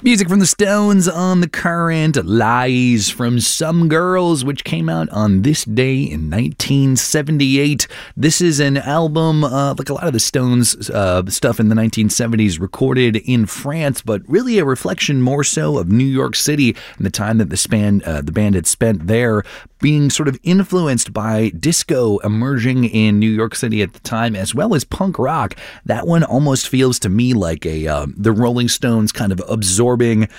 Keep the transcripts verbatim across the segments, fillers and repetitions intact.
Music from the Stones on The Current, Lies from Some Girls, which came out on this day in nineteen seventy-eight. This is an album, uh, like a lot of the Stones uh, stuff in the nineteen seventies, recorded in France, but really a reflection more so of New York City and the time that the, span, uh, the band had spent there, being sort of influenced by disco emerging in New York City at the time, as well as punk rock. That one almost feels to me like a uh, the Rolling Stones kind of absorbing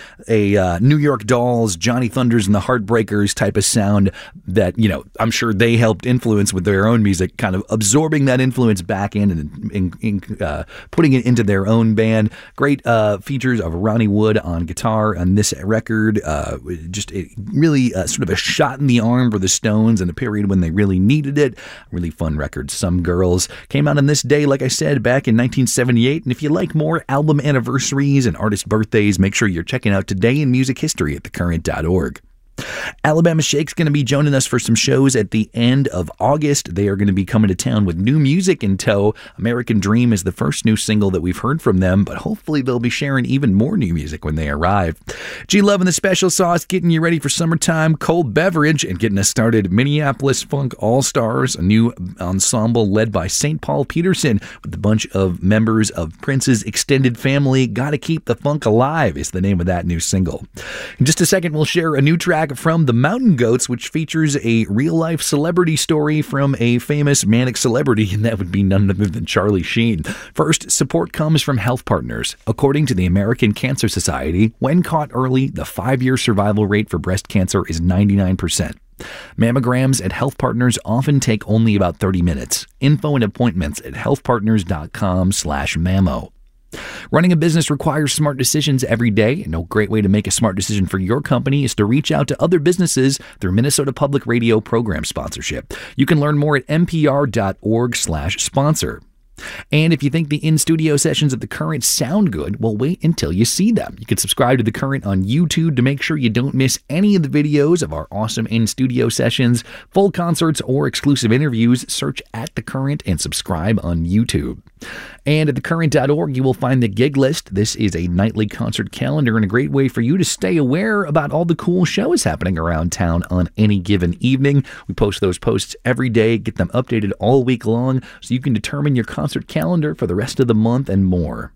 a uh, New York Dolls, Johnny Thunders and the Heartbreakers type of sound that, you know, I'm sure they helped influence with their own music, kind of absorbing that influence back in and, and, and uh, putting it into their own band. Great uh, features of Ronnie Wood on guitar on this record. Uh, just a, really uh, sort of a shot in the arm for the Stones in a period when they really needed it. Really fun record. Some Girls came out on this day, like I said, back in nineteen seventy-eight. And if you like more album anniversaries and artist birthdays, make sure you're checking out Today in Music History at the current dot org. Alabama Shake's going to be joining us for some shows at the end of August. They are going to be coming to town with new music in tow. American Dream is the first new single that we've heard from them, but hopefully they'll be sharing even more new music when they arrive. G-Love and the Special Sauce getting you ready for summertime cold beverage and getting us started. Minneapolis Funk All-Stars, a new ensemble led by Saint Paul Peterson with a bunch of members of Prince's extended family. Gotta Keep the Funk Alive is the name of that new single. In just a second, we'll share a new track from the Mountain Goats, which features a real-life celebrity story from a famous manic celebrity, and that would be none other than Charlie Sheen. First, support comes from Health Partners. According to the American Cancer Society, when caught early, the five-year survival rate for breast cancer is ninety-nine percent. Mammograms at Health Partners often take only about thirty minutes. Info and appointments at healthpartners.com slash mammo. Running a business requires smart decisions every day, and a great way to make a smart decision for your company is to reach out to other businesses through Minnesota Public Radio program sponsorship. You can learn more at npr.org slash sponsor. And if you think the in-studio sessions of The Current sound good, well, wait until you see them. You can subscribe to The Current on YouTube to make sure you don't miss any of the videos of our awesome in-studio sessions, full concerts, or exclusive interviews. Search at The Current and subscribe on YouTube. And at the current dot org, you will find the gig list. This is a nightly concert calendar and a great way for you to stay aware about all the cool shows happening around town on any given evening. We post those posts every day, get them updated all week long, so you can determine your concert calendar for the rest of the month and more.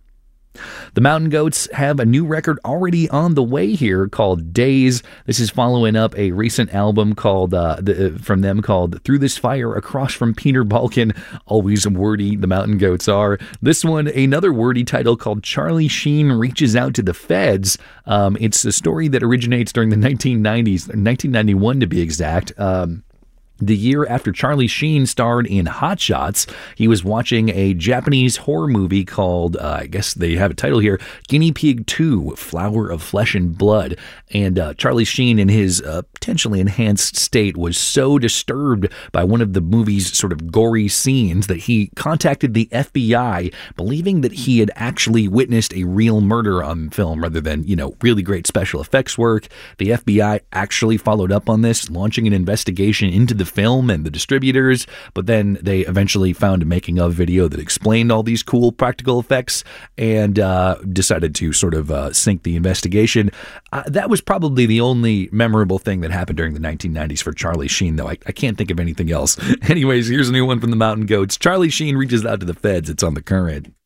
The Mountain Goats have a new record already on the way here called Days. This is following up a recent album called uh, the, from them called Through This Fire Across from Peter Balkan. Always wordy, the Mountain Goats are. This one, another wordy title called Charlie Sheen Reaches Out to the Feds. Um, it's a story that originates during the nineteen nineties, nineteen ninety-one to be exact. Um, The year after Charlie Sheen starred in Hot Shots, he was watching a Japanese horror movie called, uh, I guess they have a title here, Guinea Pig two, Flower of Flesh and Blood. And uh, Charlie Sheen, in his uh, potentially enhanced state, was so disturbed by one of the movie's sort of gory scenes that he contacted the F B I, believing that he had actually witnessed a real murder on film rather than, you know, really great special effects work. The F B I actually followed up on this, launching an investigation into the film and the distributors, but then they eventually found a making of video that explained all these cool practical effects and uh, decided to sort of uh, sink the investigation. Uh, that was probably the only memorable thing that happened during the nineteen nineties for Charlie Sheen, though. I, I can't think of anything else. Anyways, here's a new one from the Mountain Goats. Charlie Sheen Reaches Out to the Feds. It's on The Current.